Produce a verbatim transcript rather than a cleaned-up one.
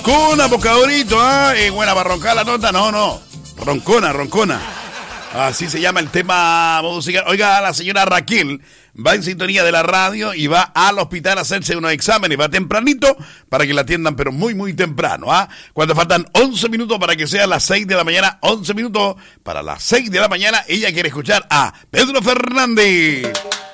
Roncona, bocadorito, ¿ah? ¿eh? Buena para roncar la nota. No, no. Roncona, roncona. Así se llama el tema musical. Oiga, la señora Raquel va en sintonía de la radio y va al hospital a hacerse unos exámenes. Va tempranito para que la atiendan, pero muy, muy temprano. ¿ah? Cuando faltan once minutos para que sea las seis de la mañana, once minutos para las seis de la mañana, ella quiere escuchar a Pedro Fernández.